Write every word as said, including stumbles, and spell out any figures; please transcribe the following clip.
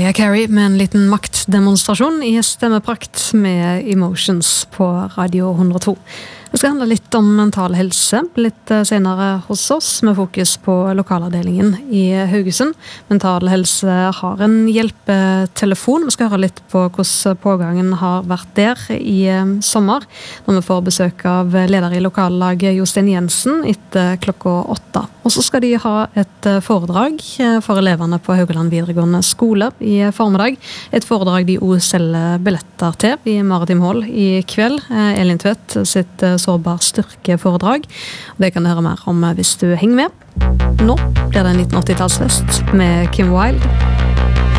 Mariah Carey med en liten maktdemonstrasjon i stemmeprakt med Emotions på Radio hundre og to. Det skal handle litt om mental helse, litt senere hos oss, med fokus på lokalavdelingen i Haugesund. Mental helse har en hjelpetelefon. Vi skal høre litt på hvordan pågangen har vært der i sommer, når vi får besøk av leder i lokallaget Jostein Jensen etter klokka åtte. Og så skal de ha et foredrag for eleverne på Haugaland videregående skole i formiddag. Et foredrag de også selger billetter til i Maritim Hall i kveld. Elin Tvedt sitt sårbar styrkeforedrag. Det kan du høre mer om hvis du henger med. Nå blir det en nitten åtti-tallsfest med Kim Wilde.